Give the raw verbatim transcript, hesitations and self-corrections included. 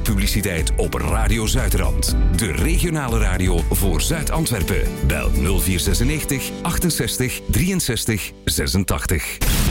radiopubliciteit op Radio Zuidrand. De regionale radio voor Zuid-Antwerpen. Bel nul vier negenenzestig achtenzestig drieënzestig zesentachtig.